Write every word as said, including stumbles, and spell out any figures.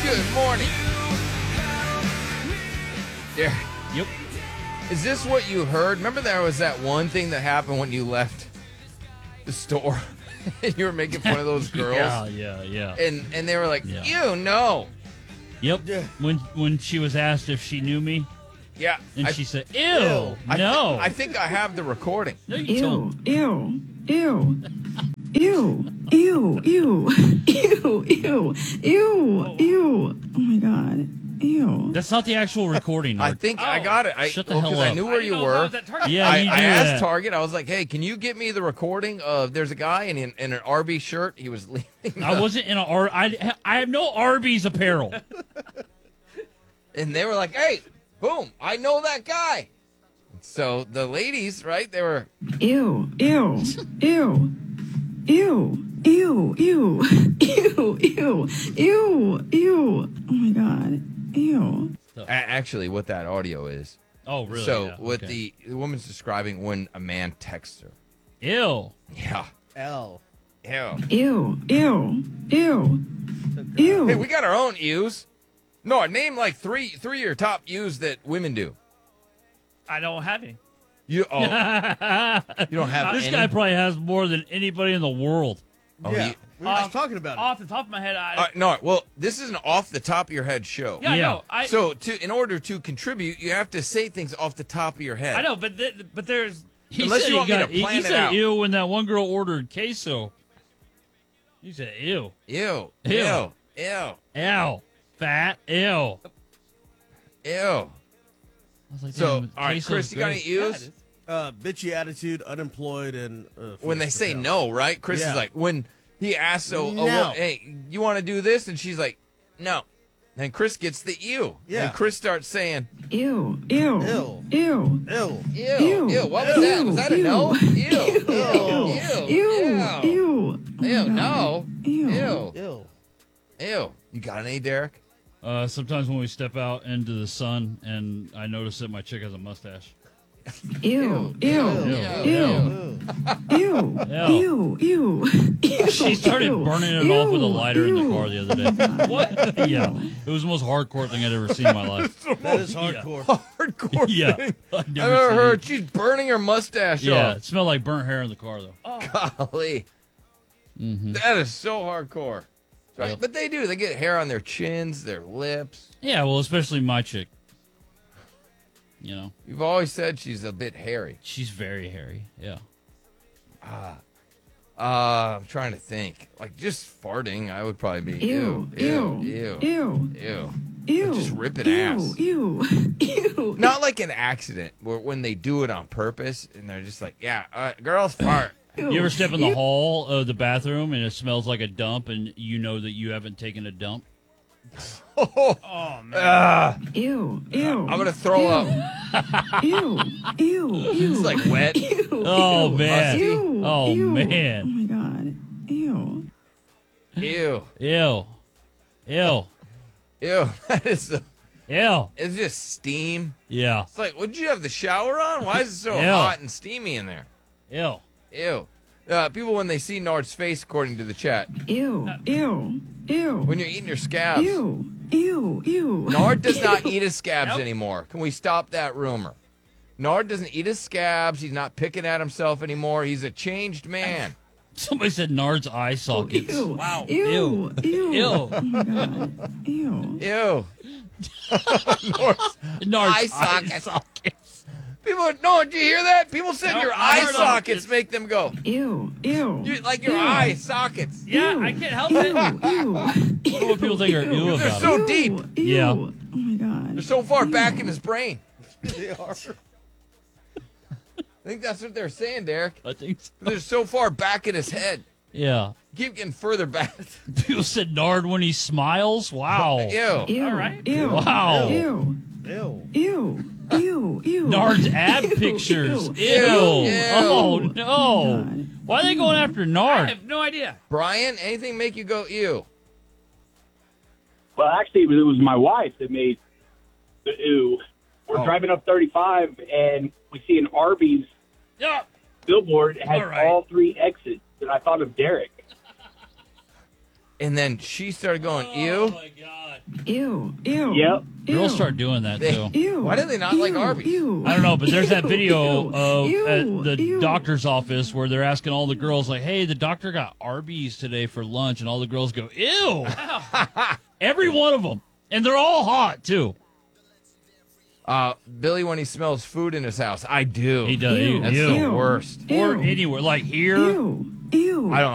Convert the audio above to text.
Good morning. There. Yep. Is this what you heard? Remember there was that one thing that happened when you left the store and you were making fun of those girls? Yeah, yeah, yeah. And and they were like, Yeah. ew, no. Yep. Yeah. When when she was asked if she knew me, Yeah. and I, she said, "Ew, Ew. I thi- no." I think I have the recording. no, you told. Ew, ew, ew, ew, ew, ew, ew, ew, ew, ew. Oh my god, ew. That's not the actual recording. I Nard. think I got it. I, Shut the well, hell 'cause I up. knew where you were. Yeah, I, you I do asked that. Target. I was like, "Hey, can you get me the recording of there's a guy in in, in an Arby's shirt. He was leaving, I the- wasn't in a Ar- I I have no Arby's apparel. and they were like, "Hey, boom, I know that guy." So the ladies, right? They were Ew, ew, ew, ew, ew, ew, ew, ew, ew, ew. Oh my god, ew. a- actually what that audio is. Oh, really? So Yeah, what okay. the, the woman's describing when a man texts her. Ew. Yeah. L. Ew. Ew, ew, ew, ew. Hey, we got our own U's. No, name like three three of your top U's that women do. I don't have any. You oh, you don't have This any? guy probably has more than anybody in the world. Oh, yeah. you- we were just Um, talking about it. Off the top of my head, I Uh, no, well, this is an off the top of your head show. yeah, I Yeah. know. I So, to in order to contribute, you have to say things off the top of your head. I know, but th- but there's He Unless said you he want me to got, he- plan he it said out. ew when that one girl ordered queso. He said ew. Ew. Ew. Ew. Ew. Ew. Fat. Ew. Ew. I was like, So, damn, all right, queso's Chris, you got great. any U's? Uh, bitchy attitude, unemployed, and uh, When they feels say compelled. no, right? Chris Yeah. is like, when he asks, so, oh, No. well, hey, you want to do this? And she's like, no. Then Chris gets the ew. Yeah. And Chris starts saying, Ew, ew, Ew. ew, Ew. ew. Ew. Ew. What was that? Was that a Ew. no? Ew. Ew. ew, Ew. ew, ew. Oh my Ew. God. No. Ew. Ew. Ew. Ew. You got any, Derek? Uh, sometimes when we step out into the sun and I notice that my chick has a mustache. Ew, ew, Ew. ew, Ew. ew, ew, ew. She started Ew. burning it off with a Ew. lighter in the Ew. car the other day. What? Yeah. It was the most hardcore thing I'd ever seen in my life. That is hardcore. Hardcore Yeah. thing. I've I've never never seen heard. it. She's burning her mustache Yeah. off. It smelled like burnt hair in the car, though. Golly. Mm-hmm. That is so hardcore. Right? Yep. But they do. They get hair on their chins, their lips. Yeah, well, especially my chick. You know, You've always said she's a bit hairy. she's very hairy. Yeah. Uh, I'm trying to think. Like, just farting, I would probably be. Ew, Ew. ew, Ew. ew, Ew. ew. Just ripping ew, ass. Ew, ew. Not like an accident, where when they do it on purpose and they're just like, yeah, uh, girls fart. You ever step in the hall of the bathroom and it smells like a dump and you know that you haven't taken a dump? Oh, oh man, ah, Ew, ew. I'm going to throw up. Ew, ew, ew. It's like wet. Ew, Oh, ew, man. Ew, Oh, ew. man. Oh my god. Ew. Ew. Ew. Ew. Ew. That is, a, Ew. it's just steam. Yeah. It's like, would you have the shower on? Why is it so Ew. hot and steamy in there? Ew. Ew. Uh, people, when they see Nard's face, according to the chat, Ew, ew, ew. when you're eating your scabs, Ew, ew, ew. Nard does not eat his scabs Nope. anymore. Can we stop that rumor? Nard doesn't eat his scabs. He's not picking at himself anymore. He's a changed man. Somebody said Nard's eye sockets. Ew, Wow. ew, ew. Ew. Oh my god. Ew. Ew. Nard's Eye sockets. People, no, did you hear that? People said No, your I eye heard 'em. sockets make them go. Ew, ew. You, like your Ew. eye sockets. yeah, Ew. I can't help Ew, it. ew. What do people think are ew They're about so it? deep. Ew. Yeah. Oh my god. They're so far back in his brain. They are. I think that's what they're saying, Derek. I think so. They're so far back in his head. Yeah. Keep getting further back. People said Nard when he smiles. Wow. Ew. Ew. All right. Ew. Wow. Ew. Ew. Ew. Ew. Ew. Nard's ab Ew. pictures. Ew. Ew. Ew. Oh, no. God. Why are they going after I Nard? have no idea. Brian, anything make you go ew? Well, actually, it was, it was my wife that made the ooh. We're Oh. driving up thirty-five, and we see an Arby's Yeah. billboard. It has All right. all three exits, and I thought of Derek. And then she started going Oh, ew. my God. Ew. Ew. Yep. Girls Ew. start doing that too. Ew. Why do they not like Ew. Arby's? Ew. I don't know, but there's that Ew. video Ew. of Ew. at the Ew. doctor's office where they're asking all the girls, like, "Hey, the doctor got Arby's today for lunch," and all the girls go, "Ew!" Every one of them, and they're all hot too. Uh, Billy, when he smells food in his house, I do. He does. Ew. Ew. That's Ew. the worst. Or Ew. anywhere, like here. Ew. Ew. I don't